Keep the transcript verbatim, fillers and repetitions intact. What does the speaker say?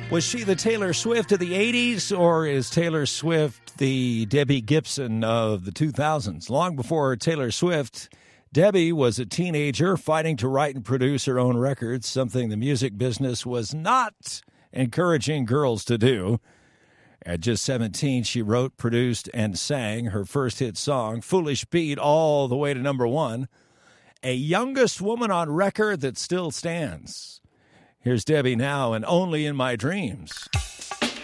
Was she the Taylor Swift of the eighties, or is Taylor Swift the Debbie Gibson of the two thousands? Long before Taylor Swift, Debbie was a teenager fighting to write and produce her own records, something the music business was not encouraging girls to do. At just seventeen, she wrote, produced, and sang her first hit song, Foolish Beat, all the way to number one. A youngest woman on record that still stands. Here's Debbie now and Only in My Dreams.